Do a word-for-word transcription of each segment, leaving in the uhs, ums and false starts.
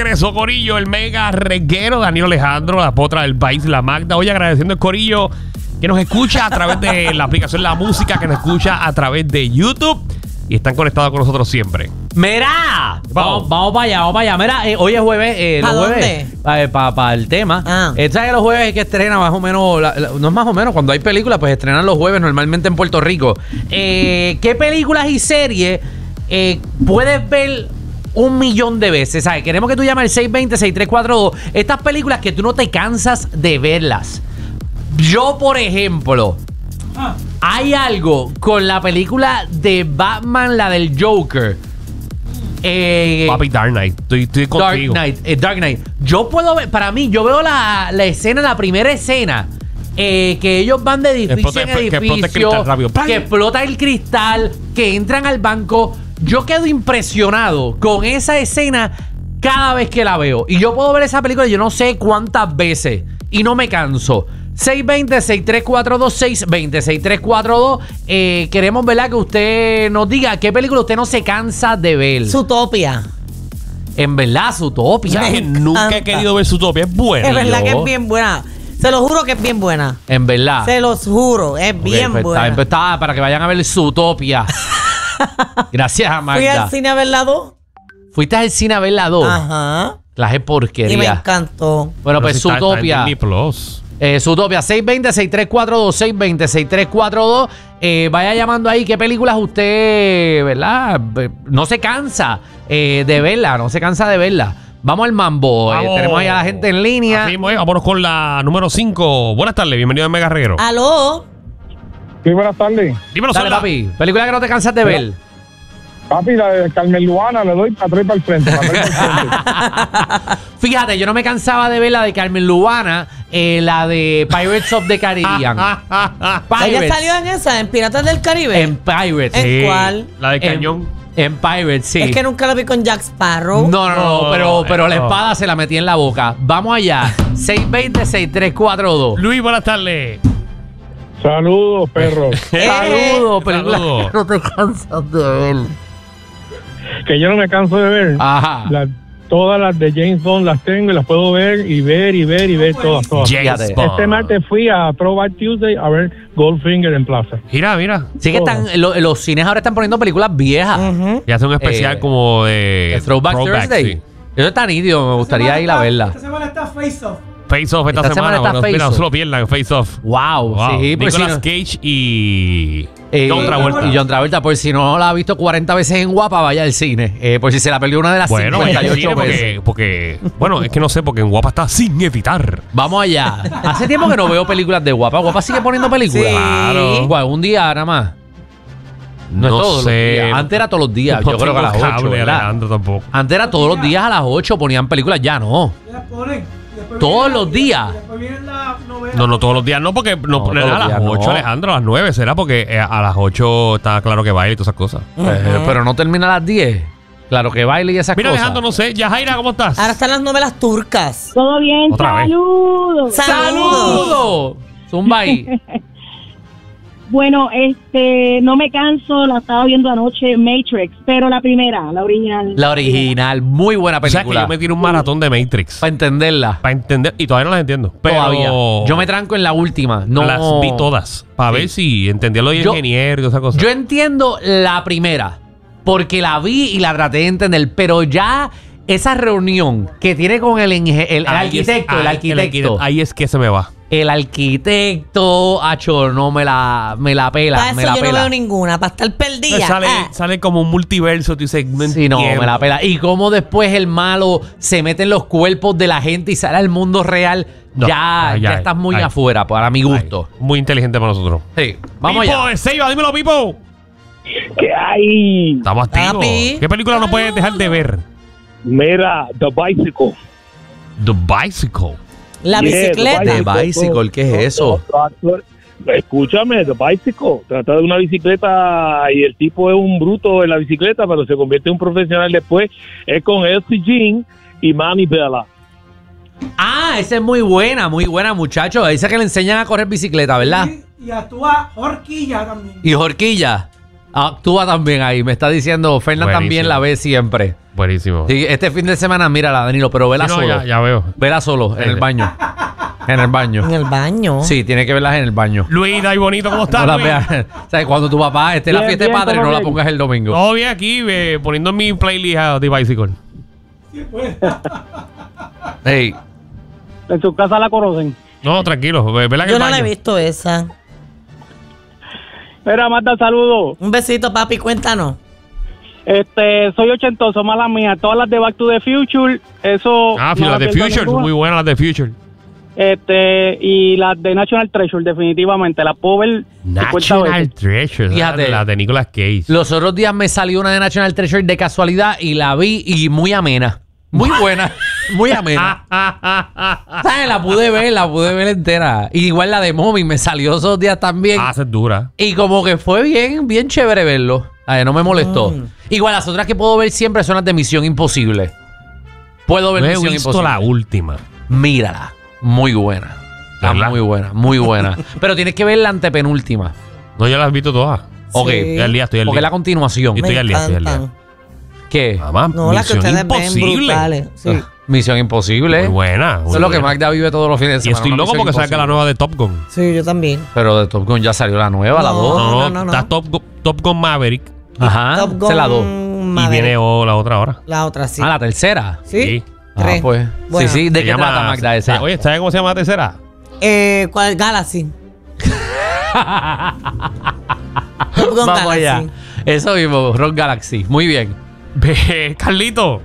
regreso, corillo, el mega reguero, Danilo Alejandro, la potra del país, la Magda. Hoy agradeciendo el corillo que nos escucha a través de la aplicación La Música, que nos escucha a través de YouTube y están conectados con nosotros siempre. ¡Mira! Vamos, vamos para allá, vamos para allá. Mira, eh, hoy es jueves. Eh, los ¿A jueves Para pa, pa el tema. Ah. Eh, ¿Sabes que los jueves es que estrena más o menos? La, la, no es más o menos, cuando hay películas, pues estrenan los jueves normalmente en Puerto Rico. Eh, ¿Qué películas y series eh, puedes ver un millón de veces? ¿Sabes? Queremos que tú llames al seis dos cero, seis tres cuatro dos. Estas películas que tú no te cansas de verlas. Yo, por ejemplo, ah. hay algo con la película de Batman, la del Joker. Eh, Papi, Dark Knight. Estoy, estoy Dark contigo. Knight, eh, Dark Knight. Yo puedo ver, para mí, yo veo la, la escena, la primera escena, eh, que ellos van de edificio Explote- en que edificio, explote el cristal rápido. ¡Pam! que explota el cristal, que entran al banco. Yo quedo impresionado con esa escena cada vez que la veo. Y yo puedo ver esa película yo no sé cuántas veces y no me canso. seis dos cero, seis tres cuatro dos, seis dos cero, seis tres cuatro dos. Eh, queremos, ¿verdad?, que usted nos diga qué película usted no se cansa de ver. Zootopia. En verdad, Zootopia. ¿Sabes que nunca he querido ver Zootopia? Es buena. Es verdad yo. que es bien buena. Se lo juro que es bien buena. En verdad. Se los juro, es Ok, bien pues, buena. está- pues, está, para que vayan a ver Zootopia. Gracias, Fui Magda. al cine a ver la dos. Fuiste al cine a ver la dos. Ajá. Clase Y me porquería. encantó. Bueno, pues Pero si está- está en Zootopia. Disney Plus. Eh, Zootopia, seis dos cero, seis tres cuatro dos, seis dos cero, seis tres cuatro dos. Eh, vaya llamando ahí qué películas usted, ¿verdad? Eh, No se cansa eh, de verla, no se cansa de verla. Vamos al mambo. Eh, Vamos. tenemos ahí a la gente en línea. Así mismo es. Vámonos con la número cinco. Buenas tardes, bienvenido a Mega Reguero. ¿Aló? Sí, buenas tardes. Dímelo, Dale, Sola. papi. Película que no te cansas de ver. Papi, la de Carmen Luana, le doy para atrás y para el frente. Para atrás y para el frente. Fíjate, yo no me cansaba de ver la de Carmen Lubana, eh, la de Pirates of the Caribbean. Ella Pirates. salió en esa, en Piratas del Caribe. En Pirates. ¿En Sí, cuál? La de En- Cañón. En Pirates, sí. Es que nunca lo vi con Jack Sparrow. No, no, no, No, pero, no, pero la no. espada se la metí en la boca. Vamos allá. seis dos cero, seis tres cuatro dos. Luis, buenas tardes. Saludos, perros. Saludos, película Saludos. que no te cansas de ver. Que yo no me canso de ver. Ajá. Las- todas las de James Bond las tengo y las puedo ver y ver y ver y ver todas, todas. James Fíjate. Bond. Este martes fui a Throwback Tuesday a ver Goldfinger en Plaza. Mira, mira. Sí que están, lo- los cines ahora están poniendo películas viejas. Ujú. Y hace un especial Eh, como de El Throwback, Thursday. sí. Eso está nítido, me gustaría ir a verla. Esta semana está Face Off. Face Off esta, Esta semana semana. está bueno, Face mira, no Off. se lo pierdan, Face Off. Wow, Wow. sí, pues Nicolas si no- Cage y Eh, John Travolta. Y John Travolta, por si no la ha visto cuarenta veces en Guapa, vaya al cine. Eh, por si se la perdió una de las Bueno, vaya al cincuenta y ocho cine veces. porque, porque, bueno, es que no sé, porque en Guapa está sin evitar. Vamos allá. Hace tiempo que no veo películas de Guapa. Guapa sigue poniendo películas. Sí. Claro. Bueno, un día nada más. No, es todos los días. Antes era todos los días. No Yo creo que a las tengo ocho, cable, ¿verdad? Alejandro, tampoco. Antes era todos los días a las ocho ponían películas. Ya no. Ya las ponen. Y después Todos viene- los días. y Después viene la novela. No, no todos los días, no, porque no, No, ponen todos a los las días ocho, no. Alejandro, a las nueve será porque eh, a las ocho está claro que baila y todas esas cosas. Eh, pero no termina a las diez. Claro que baile y esas Mira, cosas. Alejandro, no sé. Yajaira, ¿cómo estás? Ahora están las novelas turcas. Todo bien, Otra vez. saludos. ¡Saludos! ¡Saludos! Zumba ahí. Bueno, este, no me canso, la estaba viendo anoche, Matrix, pero la primera, la original. La original. Muy buena O sea, que película. yo me tiro un maratón de Matrix. Para entenderla. Para entender, y todavía no las entiendo. Pero Todavía. Yo me tranco en la última. No las vi todas. Para Sí. ver si entendía lo de Yo- ingeniero y todas esas cosas. Yo entiendo la primera, porque la vi y la traté de entender, pero ya esa reunión que tiene con el, inge- el, el Ahí es- arquitecto, el ahí- arquitecto, Ahí es que se me va. el arquitecto, acho, no me la, me la pela, Para me eso la yo no pela. veo ninguna, para estar perdida. sale, Ah. sale como un multiverso, tú dices, no Sí, no, entiendo. me la pela. Y cómo después el malo se mete en los cuerpos de la gente y sale al mundo real, No, ya, ay, ya ay, estás muy ay. afuera, para mi gusto. Ay, muy inteligente para nosotros. Sí, vamos Pipo, allá. de Seiba, dímelo, Pipo. ¿Qué hay? Estamos activos. Papi. ¿Qué película no puedes dejar de ver? Mira, The Bicycle. The Bicycle. La Yeah, bicicleta. The The Bicycle, ¿qué es eso? Escúchame, The Bicycle. Trata de una bicicleta y el tipo es un bruto en la bicicleta, pero se convierte en un profesional después. Es con Elsie Jean y Manny Bella. Ah, esa es muy buena, muy buena, muchacho. Dice que le enseñan a correr bicicleta, ¿verdad? Y, y actúa Horquilla también. Y Jorquilla. Actúa también ahí. Me está diciendo, Fernan Buenísimo. también la ve siempre. Buenísimo. Sí, este fin de semana, mírala, Danilo, pero vela Sí, no, solo. ya, ya veo. Vela solo, en el baño. En el baño. En el baño. Sí, tiene que verlas en el baño. Luis, ahí bonito, ¿cómo estás? No la Luis? veas. O sea, cuando tu papá esté en la Bien, fiesta de bien, padre, todo no la bien. pongas el domingo. Todo bien aquí, eh, poniendo en mi playlist a The Bicycle. Ey, En su casa la conocen. No, tranquilo, ve- vela en Yo el no la baño. he visto esa. Mira, Marta, saludos. Un besito, papi, cuéntanos. Este, soy ochentoso, mala mía. Todas las de Back to the Future, eso. Ah, no las de pierdo Future, ninguna. muy buenas las de Future. Este, y las de National Treasure, definitivamente. Las puedo ver cincuenta National veces. Treasure, Fíjate. la de Nicolas Cage. los otros días me salió una de National Treasure de casualidad y la vi y muy amena. Muy buena. Muy amena. ¿Sabes? La pude ver, la pude ver entera. Y igual la de Mommy me salió esos días también. Ah, esa es dura. Y como que fue bien, bien chévere verlo. Ay, no me molestó. Mm. Igual las otras que puedo ver siempre son las de Misión Imposible. Puedo ver No he Misión visto Imposible. la última. Mírala. Muy buena. Está ¿Verdad? muy buena, muy buena. Pero tienes que ver la antepenúltima. No, ya las has visto todas. Ok. Sí. Estoy al día, estoy al Porque es día. la continuación. Y estoy Me al día, estoy al día. encantan. ¿Qué? Mamá, No, las que Misión ustedes ven Imposible. brutales. Sí. Ah, Misión Imposible. Muy buena. muy Eso es lo que buena. Magda vive todos los fines de Y semana. estoy una loco Misión porque salga la Imposible. nueva de Top Gun. Sí, yo también. Pero de Top Gun ya salió la nueva, la No. dos. No, no, no, no. está Top, Gun- Top Gun Maverick. Ajá. Top esa es la dos. Gun Y Maverick. viene oh, la otra ahora. La otra, sí. Ah, la tercera. ¿Sí? Sí. Ah, Tres. pues. Bueno. Sí, sí. ¿De Se qué llama- trata Magda esa? Oye, ¿sabes cómo se llama la tercera? Eh, ¿Cuál? Galaxy. Top Gun Vamos Galaxy. allá. Eso mismo, Rock Galaxy. Muy bien. Ve, Carlito.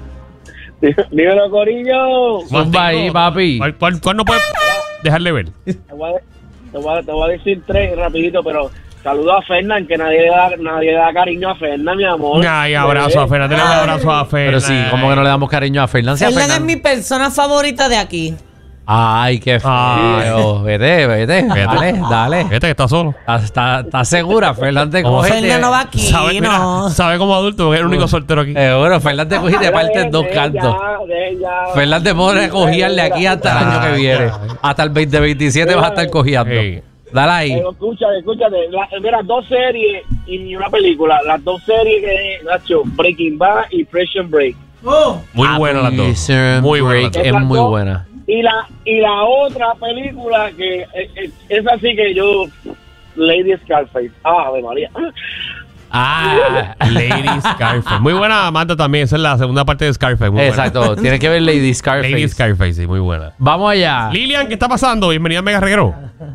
Dímelo, Corillo. Zumba ahí, papi. ¿Cuál, cuál, cuál no puede dejar de ver? Te voy, a, te, voy a, te voy a decir tres rapidito, pero saludo a Fernan, que nadie le da, nadie le da cariño a Fernan, mi amor. Ay, abrazo a Fernan. Tenle un abrazo a Fernan. Pero sí, como que no le damos cariño a Fernan. Sí, a Fernan es Fernan. mi persona favorita de aquí. Ay, qué Ay. feo. Vete, vete. Dale, dale. Este que está solo. ¿Estás está, está segura? Fernan te ¿Cómo? coge. Fernan no va aquí, Sabe, mira, no. sabe como adulto porque es el único soltero aquí. Seguro, Fernan te coge y te parte en dos cantos. Fernan te pone a cojearle aquí hasta el año que viene. Hasta el veinte veintisiete vas a estar cojeando. Ey. Dale ahí. Eh, escúchate, escúchate. La, mira, dos series y una película. Las dos series que Nacho, Breaking Bad y Prison Break. Oh, Muy buenas las dos. Prison Muy buenas Break las dos. es muy buena. Y la y la otra película que eh, eh, es así que yo, Lady Scarface. Ah, Ave María. Ah, Lady Scarface. Muy buena, Amanda también. Esa es la segunda parte de Scarface. Muy buena. exacto. Tienes que ver Lady Scarface. Lady Scarface, sí, muy buena. Vamos allá. Lilian, ¿qué está pasando? Bienvenida a Mega Reguero.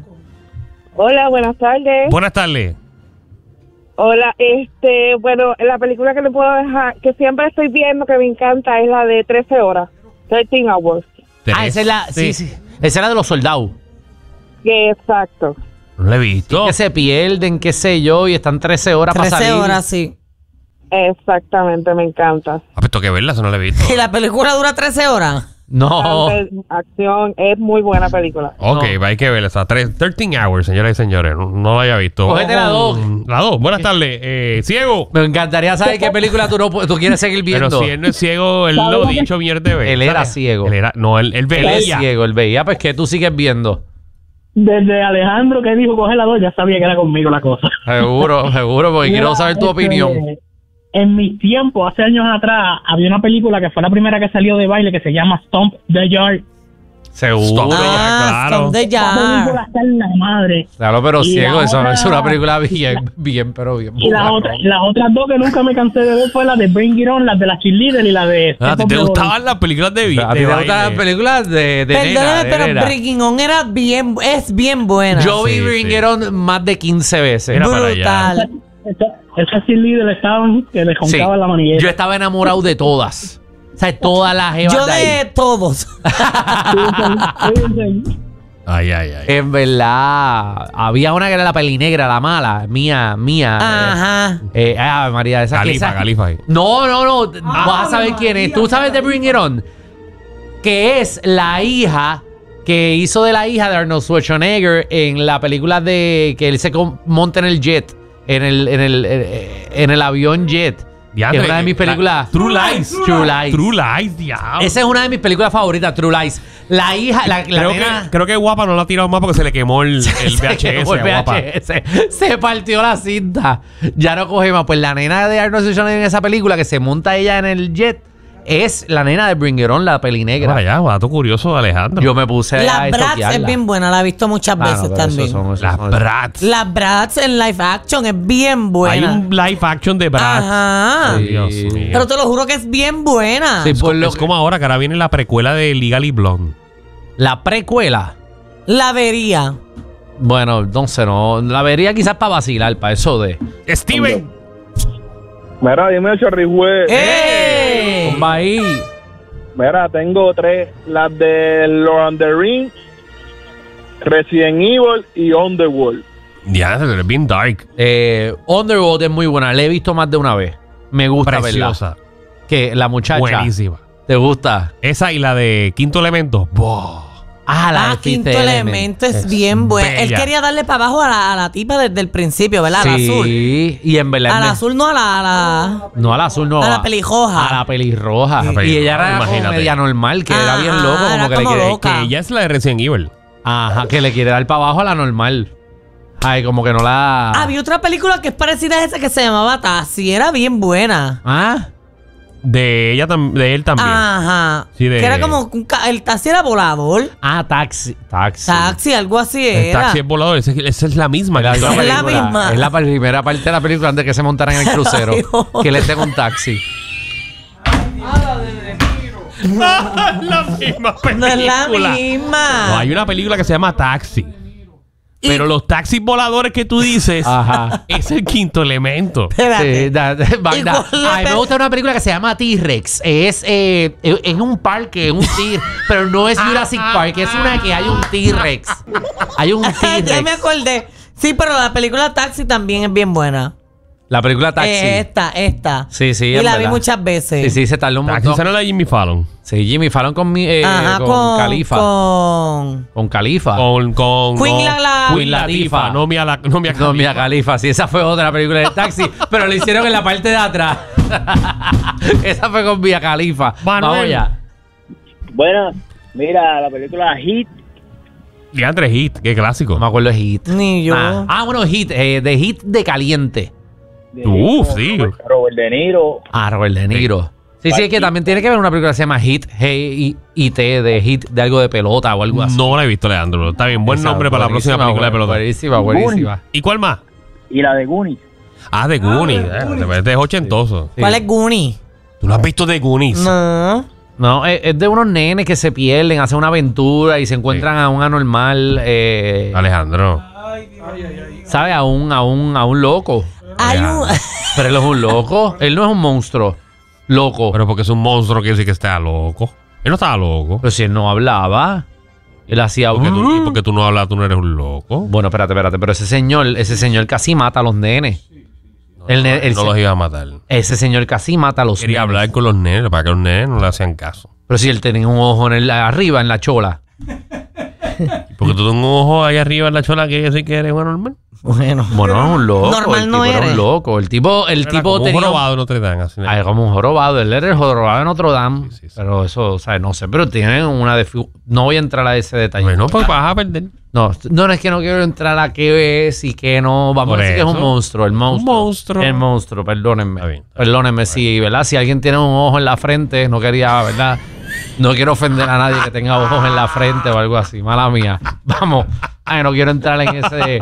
Hola, buenas tardes. Buenas tardes. Hola, este, bueno, la película que le puedo dejar, que siempre estoy viendo que me encanta, es la de trece horas, trece hours. Ah, esa es la. Sí, sí. Esa es la de los soldados. Que exacto. No la he visto. Que se pierden, qué sé yo, y están trece horas para trece salir. horas, sí. Exactamente, me encanta. Ah, pues tengo que verla, eso no la he visto. ¿Y la película dura trece horas? No. Acción, es muy buena película. Ok, No. hay que verla. Está tres- trece hours, señoras y señores. No, no la había visto. Cógete la dos. Mm, La dos. Buenas tardes. Eh, ciego. Me encantaría saber qué película tú, no, pu- tú quieres seguir viendo. Pero si él no es ciego, él lo ha dicho mierda de veces. Él era ciego. Él era, no, él, él Él veía. es ciego, él veía, pues que tú sigues viendo. desde Alejandro que dijo coge la dos, ya sabía que era conmigo la cosa. Seguro, seguro, porque quiero Mira, saber tu este, opinión. En mis tiempos, hace años atrás, había una película que fue la primera que salió de baile que se llama Stomp the Yard. Seguro. Stop. Ah, claro. Stop the Esa Yard. película está en la madre. Claro, pero Y ciego, la eso no otra- es una película bien, bien, pero bien. Y las buena, otras, ¿no? las otras dos que nunca me cansé de ver fue la de Bring It On, las de la cheerleader y la de... Ah, ¿A ti te gustaban las películas de, vi- ¿A ti de te gustan las baile? películas de, de nena, Perdóname, de pero nena? Breaking On era bien, es bien buena. Yo vi Sí, Bring sí. It On más de quince veces. Era para allá. Brutal. Esa, esa cheerleader estaban que le Sí. joncaban la manigueta. Yo estaba enamorado de todas. O sea, todas las jevas Yo de ahí. de todos. Ay, ay, ay. En verdad, había una que era la pelinegra, la mala, mía, mía. Ajá. Eh, ah, María, esa que Califa, esa- Califa. ahí. No, no, no. vas a saber quién es. ¿Tú sabes de Bring It On? Que es la hija que hizo de la hija de Arnold Schwarzenegger en la película de que él se com- monta en el jet, en el, en el, eh, en el avión jet. Diantre, es una de mis la- películas. True Lies. True Lies. True Lies, diablo. Esa es una de mis películas favoritas, True Lies. La hija, la, la creo, nena- que, creo que Guapa no la ha tirado más porque se le quemó el, el se V H S. quemó el a Guapa. V H S. Se partió la cinta. Ya no coge más. Pues la nena de Arnold Schwarzenegger en esa película que se monta ella en el jet es la nena de Bring It On, la peli negra. Para allá, dato curioso de Alejandro. Yo me puse a La Bratz estoquearla. es bien buena, la he visto muchas Ah, no, veces pero también. esos son- esos Las son- Bratz. La Bratz en live action es bien buena. Hay un live action de Bratz. Ajá. Ay, Dios Sí. mío. Pero te lo juro que es bien buena. Sí, es, por co- lo es que- como ahora que ahora viene la precuela de Legally Blonde. La precuela. La vería. Bueno, no sé, no. La vería quizás para vacilar, para eso de. Steven. Mira, dime, Chorrihue. ¡Eh! Comba ahí. Mira, tengo tres. Las de Lord of the Rings, Resident Evil y Underworld. Ya, es bien dark. Eh, Underworld es muy buena. La he visto más de una vez. Me gusta, Preciosa. ¿verdad? Que la muchacha. Buenísima. ¿Te gusta? Esa y la de Quinto Elemento. Boh. Ah, la Ah, de Fifth Quinto Element. Elemento es, Es bien buena. Él bella. quería darle para abajo a la, a la tipa desde el principio, ¿verdad? A la azul. Sí, y en verdad. A la me- azul, no a la. A la... No a la azul, no. A la pelirroja. A la pelirroja. La Y pelirroja, ella era como imagínate. media normal, que era Ah, bien loco. Como era que le como quiere. loca. Que ella es la de Resident Evil. Ajá, que le quiere dar para abajo a la normal. Ay, como que no la. Había otra película que es parecida a esa que se llamaba Tassi. Era bien buena. Ah. De ella tam- de él también. Ajá. Sí, de- Que era como. un ca- el taxi era volador. Ah, taxi. Taxi. Taxi, algo así El era. taxi es volador. Esa, esa es la misma. La que misma Es la película. misma. Es la primera parte de la película antes que se montaran en el crucero. Ay, no. Que le tenga un taxi. la misma película. No es la misma. No, hay una película que se llama Taxi. Pero los taxis voladores que tú dices Ajá. es el Quinto Elemento. Espérate. Sí, da- da- va- ¿Y da- cuál es A mí me el- gusta una película que se llama T-Rex. Es, eh, es es un parque, es un tigre. Pero no es Jurassic Park, es una que hay un T-Rex. Hay un ya me T-Rex. acordé. Sí, pero la película Taxi también es bien buena. La película Taxi. Eh, esta, esta. Sí, sí, Y es la vi verdad. muchas veces. Sí, sí, se tardó un Taxi montón. sale la de Jimmy Fallon. Sí, Jimmy Fallon con, mi, eh, Ajá, con, con. Khalifa. Con. Con Khalifa. Con, con Queen no, la- la- Queen Latifah. No Mia, la, no Mia No, Mia Khalifa. Khalifa, sí, esa fue otra película de taxi, pero lo hicieron en la parte de atrás. Esa fue con Mia Khalifa. Manuel. Vamos ya. Bueno, mira, la película Hit. Diantre Hit, qué clásico. No me acuerdo de Hit. Ni yo. Ah, ah, bueno, Hit, eh, de Hit de caliente. de Uf, con sí. Robert, Robert De Niro. Ah, Robert De Niro. Sí, sí, es que también tiene que ver una película que se llama Hit, G I T, de Hit, de algo de pelota o algo así. No la he visto, Leandro. Está bien, buen Esa, nombre para la próxima buenísima, película de pelota. Buenísima, buenísima. ¿Y cuál más? Y la de Goonies. Ah, de Goonies. Eh, este es ochentoso. Sí. ¿Cuál es Goonie? ¿Tú lo has visto de Goonies? No. No, es, es de unos nenes que se pierden, hacen una aventura y se encuentran a un anormal, eh, Alejandro. ¿sabes? A un, a un, a un loco. Hay un. Pero él es un loco. Él no es un monstruo. Loco. Pero, Pero porque es un monstruo quiere decir que está loco. Él no estaba loco. si él no hablaba, él hacía... Porque tú, y porque tú no hablas, tú no eres un loco. Bueno, espérate, espérate. Pero ese señor, ese señor casi mata a los nenes. El ne- el no se- los iba a matar. Ese señor casi mata a los Quería nenes. hablar con los nenes para que los nenes no le hacían caso. Pero si él tenía un ojo en el, arriba, en la chola. Porque tú tienes un ojo ahí arriba en la chola que decir que eres un normal. Bueno. Bueno, es un loco. Normal el no tipo era eres. un loco. El tipo, el Era tipo como un tenía... jorobado en Notre Dame. Así. Ay, como un jorobado. Él era el jorobado de Notre Dame. Sí, sí, sí. Pero eso, o sea, no sé. Pero tienen una... defi- No voy a entrar a ese detalle. Bueno, pues vas a perder. No, no, no es que no quiero entrar a qué es y qué no. Vamos Por a decir que es un eso. monstruo. El monstruo. Un monstruo. El monstruo, perdónenme. Está bien, está Perdónenme, sí, ¿verdad? Si alguien tiene un ojo en la frente, no quería, ¿verdad? No quiero ofender a nadie que tenga ojos en la frente o algo así. Mala mía. Vamos. Ay, no quiero entrar en ese...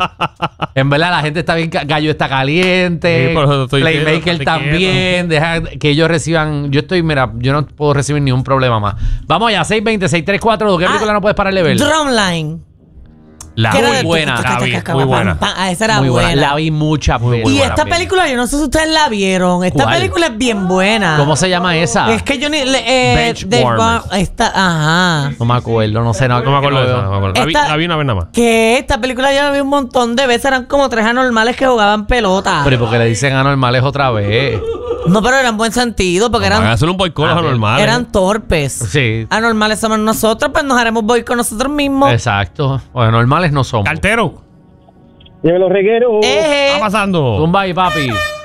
En verdad, la gente está bien... ca- Gallo está caliente. Sí, por eso te estoy Playmaker diciendo, estate también. Deja que ellos reciban... Yo estoy... Mira, yo no puedo recibir ni un problema más. Vamos allá. seis veinte, seis tres cuatro. ¿Qué Ah, película no puedes parar de ver? Drumline. La Que era muy de- buena, la vi, muy buena. Ah, esa era Muy buena. buena. La vi muchas veces. Y buena esta también. película, yo no sé si ustedes la vieron. Esta ¿Cuál? película es bien buena. ¿Cómo se llama esa? Es que yo ni. le- Eh, Bench de- Warmers. esta, ajá. No me acuerdo, no sé. No, No me acuerdo de esa. No me acuerdo. La, vi, Esta- la vi una vez nada más. Que esta película yo la vi un montón de veces. Eran como tres anormales que jugaban pelota. Pero ¿y por qué le dicen anormales otra vez? No, pero eran buen sentido porque Van a eran, hacer un boicot Ah, a los bien. normales. eran torpes. Sí. Anormales somos nosotros, pues nos haremos boy con nosotros mismos. Exacto. O anormales no somos. Cartero. Dímelo, reguero. Eh, ¿Qué está pasando? Tumba ahí, papi.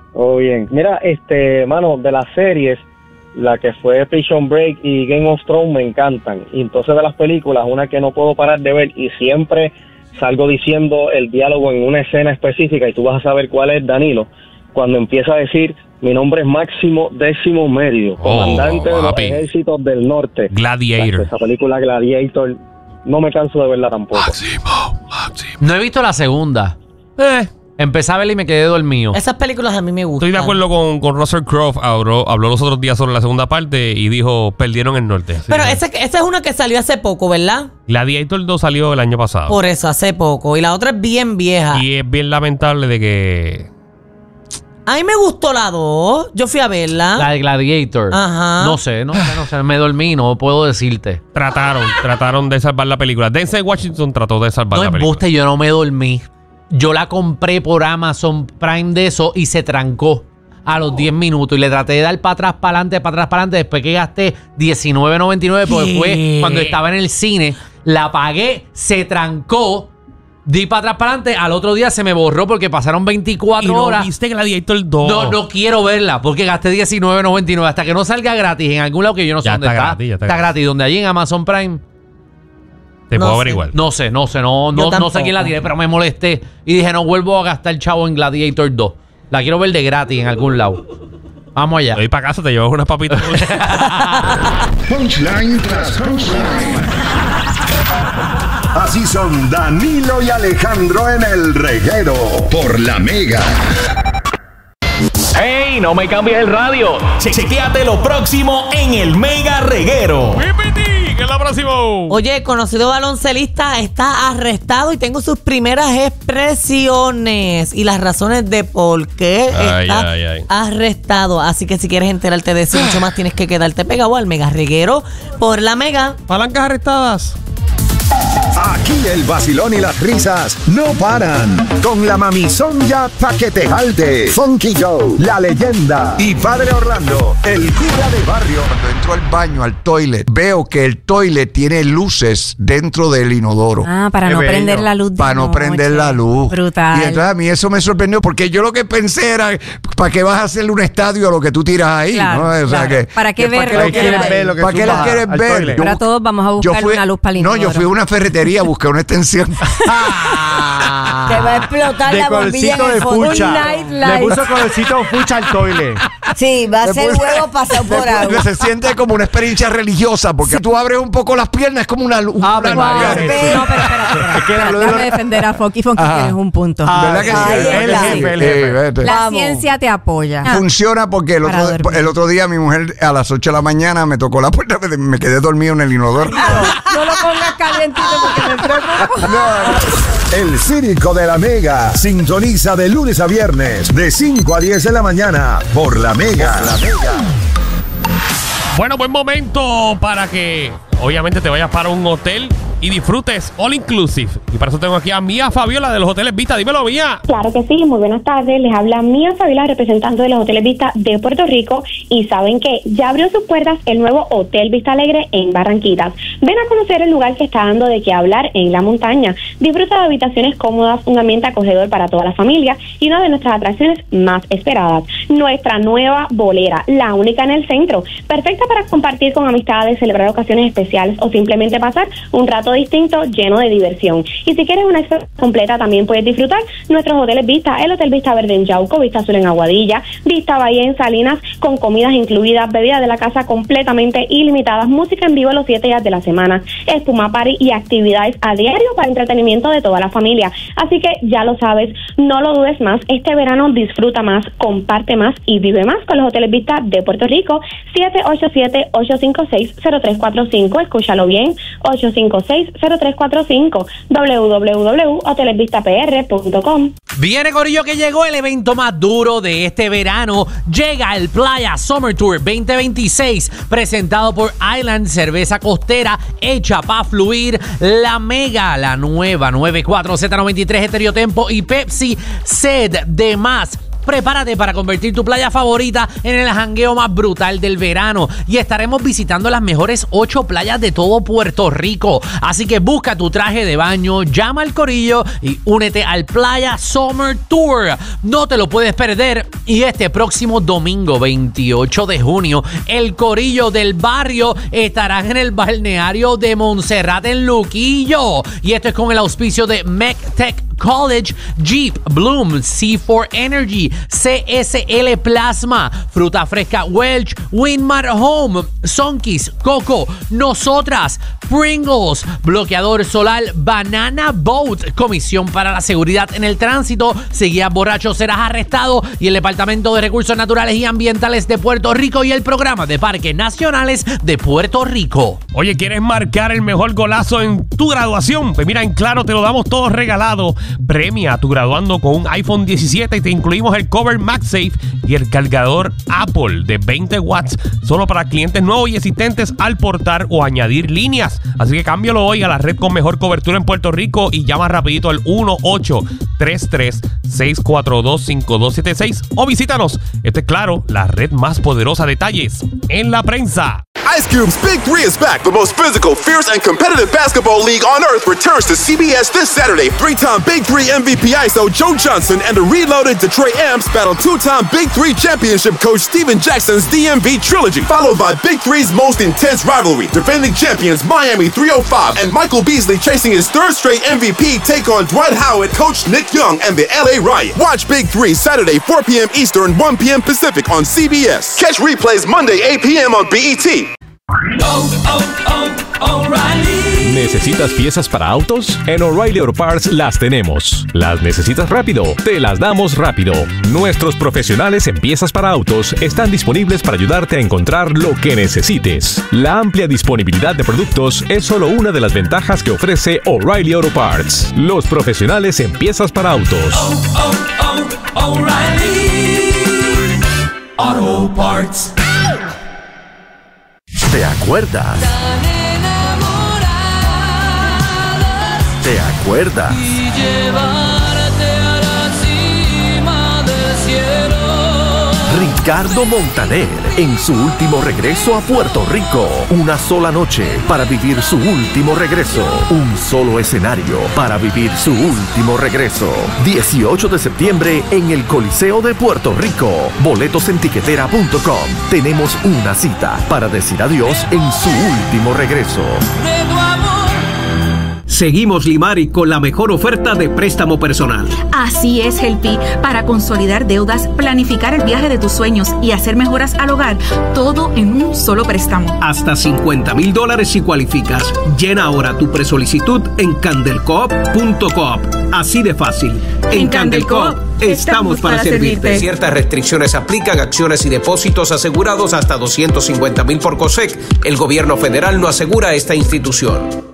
Oh, bien. Mira, este, mano, de las series, la que fue Prison Break y Game of Thrones me encantan. Y entonces de las películas, una que no puedo parar de ver y siempre salgo diciendo el diálogo en una escena específica y tú vas a saber cuál es, Danilo, cuando empieza a decir, mi nombre es Máximo Décimo Mérido, comandante Oh, de los papi. ejércitos del norte. Gladiator. Esa película Gladiator, no me canso de verla tampoco. Máximo, Máximo. No he visto la segunda. Eh, Empecé a verla y me quedé dormido. Esas películas a mí me gustan. estoy de acuerdo con, con Russell Crowe. Habló, habló los otros días sobre la segunda parte y dijo, perdieron el norte. Sí, Pero sí. esa, esa es una que salió hace poco, ¿verdad? Gladiator dos salió el año pasado. Por eso, hace poco. Y la otra es bien vieja. Y es bien lamentable de que... A mí me gustó la dos. Yo fui a verla. La de Gladiator. Ajá. No sé, no sé, no sé. Me dormí, no puedo decirte. Trataron, trataron de salvar la película. Denzel Washington trató de salvar No la película. embuste, yo no me dormí. Yo la compré por Amazon Prime de eso y se trancó a los diez minutos. Y le traté de dar para atrás, para adelante, para atrás, para adelante. Después que gasté diecinueve noventa y nueve, porque ¿Qué? fue cuando estaba en el cine. La pagué, se trancó. Di para atrás, para adelante. Al otro día se me borró porque pasaron ¿Y veinticuatro no horas. viste Gladiator dos? No, no quiero verla porque gasté diecinueve noventa y nueve hasta que no salga gratis en algún lado que yo no sé Ya dónde está está. gratis, ya está está gratis. gratis. Donde allí en Amazon Prime. Te No puedo sé. averiguar. No sé, no sé, no, Yo no, no sé tampoco. quién la tiene, pero me molesté. Y dije, no vuelvo a gastar chavo en Gladiator dos. La quiero ver de gratis en algún lado. Vamos allá. Voy para casa, te llevas unas papitas. Punchline tras punchline. Así son Danilo y Alejandro en el reguero por La Mega. ¡Hey! No me cambies el radio. Che- chequéate lo próximo en el Mega Reguero. ¡Pipiti! ¿Qué es lo próximo? Oye, el conocido baloncelista está arrestado y tengo sus primeras expresiones y las razones de por qué Ay, está ay, ay. arrestado. Así que si quieres enterarte de eso y mucho más, tienes que quedarte pegado al Mega Reguero por La Mega. Palancas arrestadas. Aquí el vacilón y las risas no paran. Con la mamizonga pa' que te jalte. Funky Joe, la leyenda. Y Padre Orlando, el cura de barrio. Cuando entro al baño, al toilet, veo que el toilet tiene luces dentro del inodoro. Ah, para Qué no bello. prender la luz de Para no noche. prender la luz. Brutal. Y entonces a mí eso me sorprendió porque yo lo que pensé era, ¿para qué vas a hacerle un estadio a lo que tú tiras ahí? Claro, ¿no? O sea, claro. que, ¿Para qué que ver ¿Para lo qué que lo quieres hay? ver? lo ¿Para qué la quieres ver? Ahora todos vamos a buscar una luz para el No, yo inodoro. fui a una ferretería a buscar una extensión. Te va a explotar la bombilla en el fondo. Un night Le light. puso colorcito fucha al toile. Sí, va a Le ser puse- huevo pasado por le puse- agua. Se siente como una experiencia religiosa porque si tú abres un poco las piernas es como una luz. Ave una- María. No, pero espera, espera, espera. Déjame defender a Funky. Funky, Ajá. tienes un punto. ¿Verdad que sí? Ahí Es el está. jefe, el Sí, jefe. vete. La Vamos. ciencia te apoya. Funciona porque el Para otro, dormir. el otro día mi mujer a las ocho de la mañana me tocó la puerta, me, me quedé dormido en el inodoro. No lo pongas calientito porque me preocupa. El Círico de La Mega. Sintoniza de lunes a viernes de cinco a diez de la mañana por La Mega. La Mega. Bueno, buen momento para que obviamente te vayas para un hotel y disfrutes all inclusive. Y para eso tengo aquí a Mía Fabiola de los Hoteles Vista. Dímelo, Mía. Claro que sí, muy buenas tardes. Les habla Mía Fabiola, representante de los Hoteles Vista de Puerto Rico. Y saben que ya abrió sus puertas el nuevo Hotel Vista Alegre en Barranquitas. Ven a conocer el lugar que está dando de qué hablar en la montaña. Disfruta de habitaciones cómodas, un ambiente acogedor para toda la familia y una de nuestras atracciones más esperadas, nuestra nueva bolera, la única en el centro. Perfecta para compartir con amistades, celebrar ocasiones especiales o simplemente pasar un rato distinto lleno de diversión. Y si quieres una experiencia completa, también puedes disfrutar nuestros hoteles Vista, el Hotel Vista Verde en Yauco, Vista Azul en Aguadilla, Vista Bahía en Salinas, con comidas incluidas, bebidas de la casa completamente ilimitadas, música en vivo los siete días de la semana, espuma party y actividades a diario para entretenimiento de toda la familia. Así que ya lo sabes, no lo dudes más, este verano disfruta más, comparte más y vive más con los Hoteles Vista de Puerto Rico. Siete ocho siete, ocho cinco seis, cero tres cuatro cinco, escúchalo bien, ocho cinco seis, cero tres cuatro cinco, w w w punto hoteles vista p r punto com. Viene, corillo, que llegó el evento más duro de este verano. Llega el Playa Summer Tour veinte veintiséis, presentado por Island, cerveza costera hecha para fluir, La Mega, la nueva noventa y cuatro Z noventa y tres Estéreo Tempo y Pepsi Sed de más. Prepárate para convertir tu playa favorita en el jangueo más brutal del verano y estaremos visitando las mejores ocho playas de todo Puerto Rico. Así que busca tu traje de baño, llama al corillo y únete al Playa Summer Tour. No te lo puedes perder. Y este próximo domingo, veintiocho de junio, el corillo del barrio estarán en el balneario de Montserrat en Luquillo. Y esto es con el auspicio de MECTEC College, Jeep, Bloom, C cuatro Energy, C S L Plasma, Fruta Fresca Welch, Winmar Home, Sonkeys, Coco, Nosotras, Pringles, Bloqueador Solar, Banana Boat, Comisión para la Seguridad en el Tránsito, si guías borracho serás arrestado, y el Departamento de Recursos Naturales y Ambientales de Puerto Rico y el Programa de Parques Nacionales de Puerto Rico. Oye, ¿quieres marcar el mejor golazo en tu graduación? Pues mira, en Claro te lo damos todo regalado. Premia a tu graduando con un iPhone diecisiete y te incluimos el cover MagSafe y el cargador Apple de veinte watts, solo para clientes nuevos y existentes al portar o añadir líneas. Así que cámbialo hoy a la red con mejor cobertura en Puerto Rico y llama rapidito al uno ocho tres tres seis cuatro dos cinco dos siete seis o visítanos. Este es Claro, la red más poderosa. Detalles en la prensa. Ice Cube's Big Three is back. The most physical, fierce, and competitive basketball league on earth returns to C B S this Saturday. Three-time Big Three M V P I S O Joe Johnson and the reloaded Detroit Amps battle two-time Big Three championship coach Steven Jackson's D M V trilogy, followed by Big Three's most intense rivalry. Defending champions Miami three oh five and Michael Beasley chasing his third straight M V P take on Dwight Howard, coach Nick Young, and the L A Riot. Watch Big Three Saturday four p.m. Eastern, one p.m. Pacific on C B S. Catch replays Monday eight p.m. on B E T. Oh, oh, oh, O'Reilly. ¿Necesitas piezas para autos? En O'Reilly Auto Parts las tenemos. ¿Las necesitas rápido? Te las damos rápido. Nuestros profesionales en piezas para autos están disponibles para ayudarte a encontrar lo que necesites. La amplia disponibilidad de productos es solo una de las ventajas que ofrece O'Reilly Auto Parts. Los profesionales en piezas para autos. Oh, oh, oh, O'Reilly Auto Parts. ¿Te acuerdas? ¿Te acuerdas? Y llevarte a la cima del cielo. Ricardo Montaner en su último regreso a Puerto Rico. Una sola noche para vivir su último regreso. Un solo escenario para vivir su último regreso. dieciocho de septiembre en el Coliseo de Puerto Rico. Boletos en tiquetera punto com. Tenemos una cita para decir adiós en su último regreso. Seguimos Limari con la mejor oferta de préstamo personal. Así es, Helpi. Para consolidar deudas, planificar el viaje de tus sueños y hacer mejoras al hogar, todo en un solo préstamo. Hasta cincuenta mil dólares si cualificas. Llena ahora tu presolicitud en candelcoop punto coop. Así de fácil. En, en Candelcoop estamos para, para servirte. Ciertas restricciones aplican, acciones y depósitos asegurados hasta doscientos cincuenta mil por COSEC. El gobierno federal no asegura esta institución.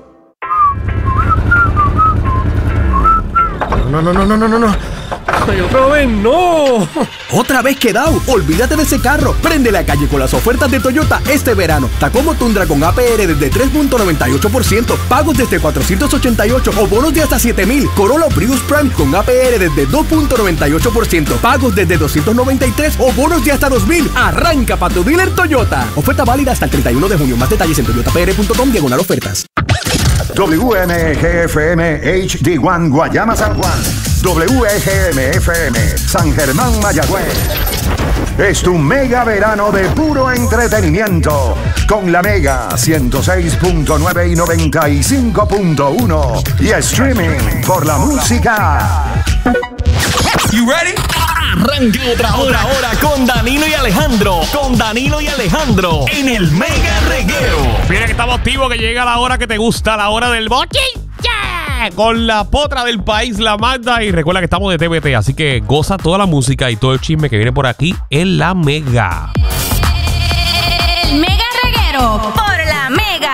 No, no, no, no, no, no, no. ¡Ay, otra vez no! ¡Otra vez quedado! Olvídate de ese carro. Prende la calle con las ofertas de Toyota este verano. Tacoma Tundra con A P R desde tres punto noventa y ocho por ciento. Pagos desde cuatrocientos ochenta y ocho o bonos de hasta siete mil. Corolla Prius Prime con A P R desde dos punto noventa y ocho por ciento. Pagos desde doscientos noventa y tres o bonos de hasta dos mil. Arranca para tu dealer Toyota. Oferta válida hasta el treinta y uno de junio. Más detalles en toyota p r punto com diagonal ofertas. W M G F M H D uno Guayama San Juan. W G M F M San Germán Mayagüez. Es tu mega verano de puro entretenimiento con la Mega ciento seis punto nueve y noventa y cinco punto uno y streaming por la música. You ready? Arranca otra hora, otra hora con Danilo y Alejandro. Con Danilo y Alejandro en el Mega Reguero. Mira que estamos activos, que llega la hora que te gusta, la hora del bochinche. Con la potra del país, la Magda. Y recuerda que estamos de T V T, así que goza toda la música y todo el chisme que viene por aquí en la Mega.